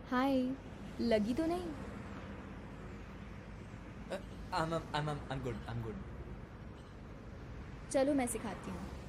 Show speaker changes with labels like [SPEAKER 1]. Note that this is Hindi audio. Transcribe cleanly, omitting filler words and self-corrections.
[SPEAKER 1] हाय। लगी तो नहीं?
[SPEAKER 2] I'm good.
[SPEAKER 1] चलो मैं सिखाती हूँ।